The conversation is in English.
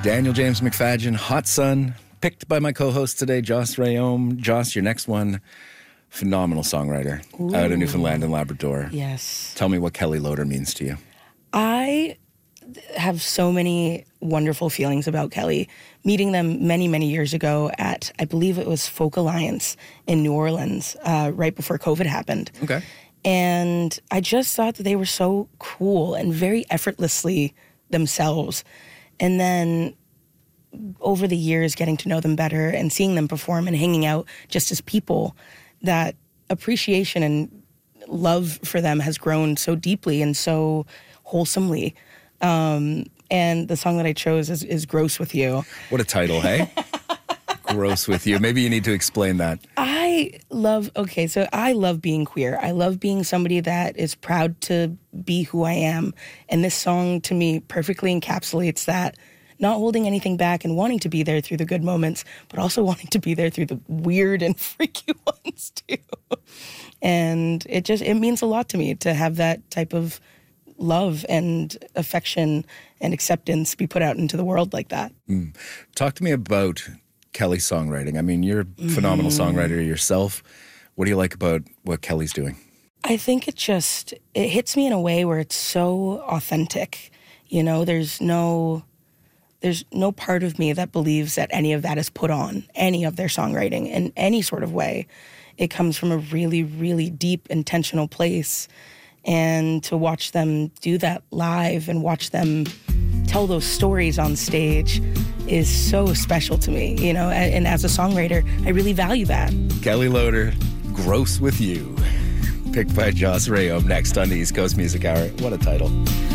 Daniel James McFadgen, Hot Sun, picked by my co-host today, Joss Rayom. Joss, your next one, phenomenal songwriter out of Newfoundland and Labrador. Yes. Tell me what Kelly Loader means to you. I have so many wonderful feelings about Kelly. Meeting them many, many years ago at, I believe it was Folk Alliance in New Orleans, right before COVID happened. Okay. And I just thought that they were so cool and very effortlessly themselves. And then over the years, getting to know them better and seeing them perform and hanging out just as people, that appreciation and love for them has grown so deeply and so wholesomely. And the song that I chose is Gross With You. What a title, hey? Gross With You. Maybe you need to explain that. I love being queer. I love being somebody that is proud to be who I am. And this song, to me, perfectly encapsulates that. Not holding anything back and wanting to be there through the good moments, but also wanting to be there through the weird and freaky ones, too. And it means a lot to me to have that type of love and affection and acceptance be put out into the world like that. Talk to me about Kelly's songwriting. I mean, you're a phenomenal songwriter yourself. What do you like about what Kelly's doing? I think it hits me in a way where it's so authentic. You know, there's no part of me that believes that any of that is put on any of their songwriting in any sort of way. It comes from a really, really deep, intentional place. And to watch them do that live and watch them tell those stories on stage is so special to me, you know, and as a songwriter, I really value that. Kelly Loader, Gross With You, picked by Joss Rayom, next on the East Coast Music Hour. What a title.